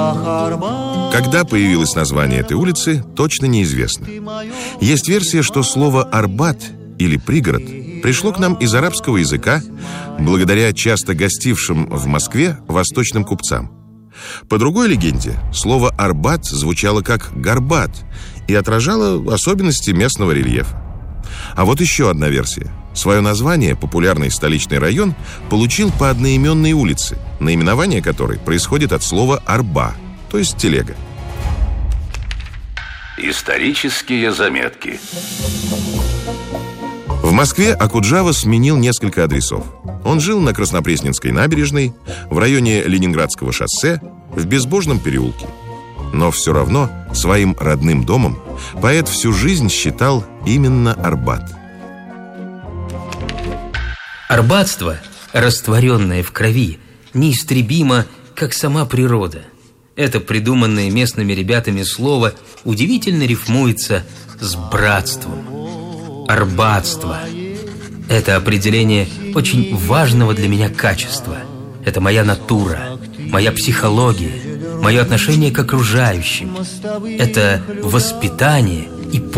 Когда появилось название этой улицы, точно неизвестно. Есть версия, что слово «Арбат» или «пригород» пришло к нам из арабского языка благодаря часто гостившим в Москве восточным купцам. По другой легенде, слово «Арбат» звучало как «горбат» и отражало особенности местного рельефа. А вот еще одна версия. Свое название популярный столичный район получил по одноименной улице, наименование которой происходит от слова «арба», то есть телега. Исторические заметки. В Москве Окуджава сменил несколько адресов. Он жил на Краснопресненской набережной, в районе Ленинградского шоссе, в Безбожном переулке. Но все равно своим родным домом поэт всю жизнь считал именно Арбат. Арбатство, растворенное в крови, неистребимо, как сама природа. Это придуманное местными ребятами слово удивительно рифмуется с братством. Арбатство. Это определение очень важного для меня качества. Это моя натура, моя психология, мое отношение к окружающим. Это воспитание и